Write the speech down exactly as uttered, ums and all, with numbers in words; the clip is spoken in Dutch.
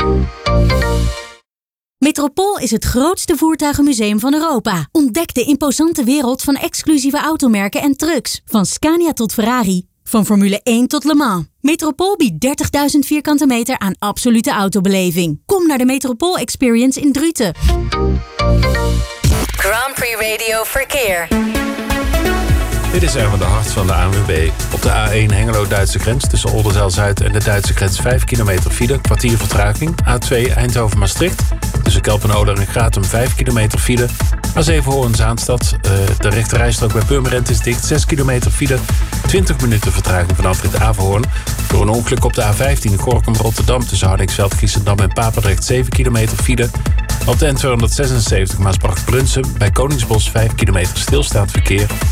Metropool is het grootste voertuigenmuseum van Europa. Ontdek de imposante wereld van exclusieve automerken en trucks. Van Scania tot Ferrari. Van Formule één tot Le Mans. Metropool biedt dertigduizend vierkante meter aan absolute autobeleving. Kom naar de Metropool Experience in Druten. Grand Prix Radio Verkeer. Dit is Erwin de Hart van de A N W B. Op de A één Hengelo-Duitse grens tussen Oldenzaal-Zuid en de Duitse grens vijf kilometer file, kwartier vertraging. A twee Eindhoven-Maastricht tussen Kelpenolen en Gratum vijf kilometer file. A zeven Hoorn-Zaanstad, uh, de rechterrijstrook bij Purmerend is dicht, zes kilometer file. twintig minuten vertraging vanaf het Averhoorn. Door een ongeluk op de A vijftien Gorinchem-Rotterdam tussen Hardingsveld, Giessendam en Papendrecht zeven kilometer file. Op de N tweehonderdzesenzeventig Maasbracht-Brunssum bij Koningsbos vijf kilometer stilstaand verkeer.